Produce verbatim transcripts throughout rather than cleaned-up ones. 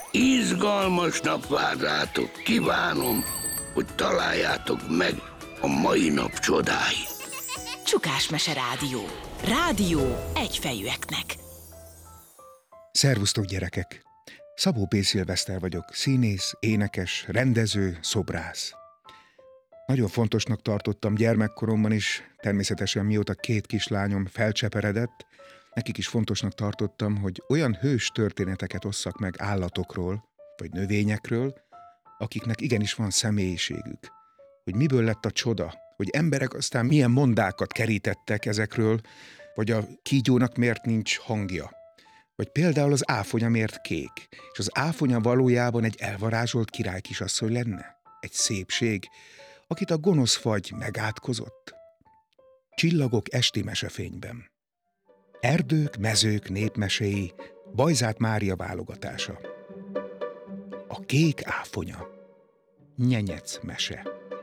Izgalmas nap rátok, kívánom, hogy találjátok meg a mai nap csodái. Csukás Mese Rádió. Rádió egyfejűeknek. Szervusztok, gyerekek! Szabó P. Szilveszter vagyok, színész, énekes, rendező, szobrász. Nagyon fontosnak tartottam gyermekkoromban is, természetesen mióta két kislányom felcseperedett, nekik is fontosnak tartottam, hogy olyan hős történeteket osszak meg állatokról, vagy növényekről, akiknek igenis van személyiségük. Hogy miből lett a csoda, hogy emberek aztán milyen mondákat kerítettek ezekről, vagy a kígyónak miért nincs hangja. Vagy például az áfonya miért kék, és az áfonya valójában egy elvarázsolt királykisasszony lenne? Egy szépség, akit a gonosz fagy megátkozott? Csillagok esti mesefényben. Erdők, mezők népmeséi, Bajzát Mária válogatása. A kék áfonya. Nyenyec mese.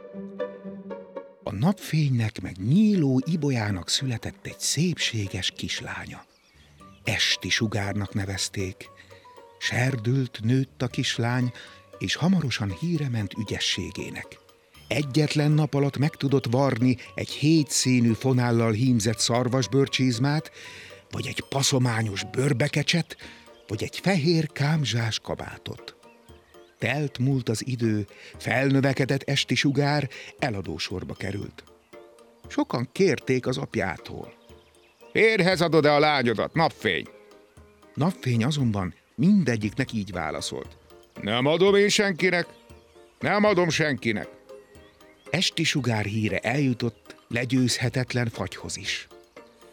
A napfénynek meg nyíló ibolyának született egy szépséges kislánya. Esti sugárnak nevezték. Serdült, nőtt a kislány, és hamarosan híre ment ügyességének. Egyetlen nap alatt meg tudott varni egy hétszínű fonállal hímzett szarvasbőrcsizmát, vagy egy paszományos bőrbekecset, vagy egy fehér kámzsás kabátot. Telt múlt az idő, felnövekedett esti sugár, eladósorba került. Sokan kérték az apjától. Férjhez adod-e a lányodat, Napfény? Napfény azonban mindegyiknek így válaszolt. Nem adom én senkinek, nem adom senkinek. Esti sugár híre eljutott legyőzhetetlen fagyhoz is.